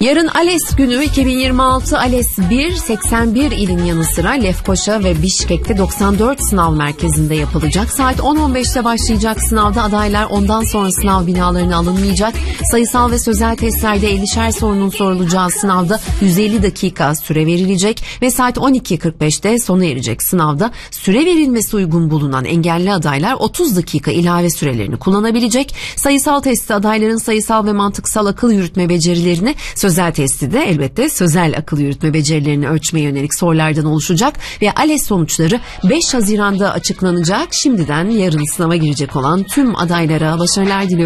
Yarın ALES günü 2026 ALES 1, 81 ilin yanı sıra Lefkoşa ve Bişkek'te 94 sınav merkezinde yapılacak. Saat 10.15'te başlayacak sınavda adaylar ondan sonra sınav binalarına alınmayacak. Sayısal ve sözel testlerde 50'şer sorunun sorulacağı sınavda 150 dakika süre verilecek ve saat 12.45'te sona erecek sınavda süre verilmesi uygun bulunan engelli adaylar 30 dakika ilave sürelerini kullanabilecek. Sayısal testte adayların sayısal ve mantıksal akıl yürütme becerilerini, sözel testi de elbette sözel akıl yürütme becerilerini ölçmeye yönelik sorulardan oluşacak ve ALES sonuçları 5 Haziran'da açıklanacak. Şimdiden yarın sınava girecek olan tüm adaylara başarılar diliyorum.